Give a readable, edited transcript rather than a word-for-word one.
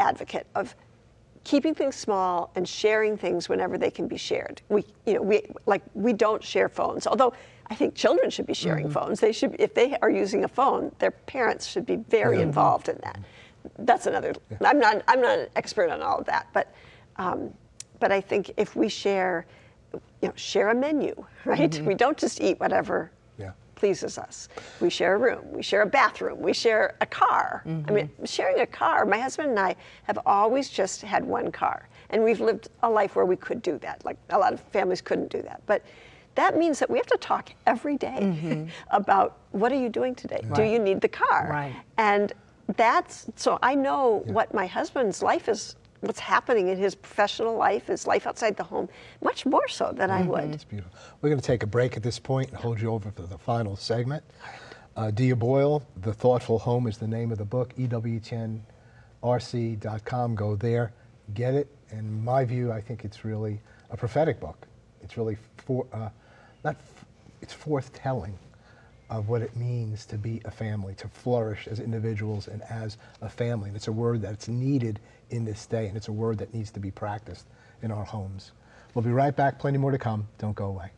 advocate of keeping things small and sharing things whenever they can be shared. We don't share phones, although I think children should be sharing phones. They should, if they are using a phone, their parents should be very involved in that. That's another. I'm not an expert on all of that, but I think if we share a menu, right? We don't just eat whatever pleases us. We share a room, we share a bathroom, we share a car. I mean, sharing a car, my husband and I have always just had one car. And we've lived a life where we could do that. Like a lot of families couldn't do that. But that means that we have to talk every day about what are you doing today? Do you need the car? Right. And so I know what my husband's life is, what's happening in his professional life, his life outside the home, much more so than I would. That's beautiful. We're going to take a break at this point and hold you over for the final segment. Dia Boyle, The Thoughtful Home is the name of the book, EWTNRC.com. Go there, get it. In my view, I think it's really a prophetic book. It's really it's forthtelling of what it means to be a family, to flourish as individuals and as a family. And it's a word that's needed in this day, and it's a word that needs to be practiced in our homes. We'll be right back. Plenty more to come. Don't go away.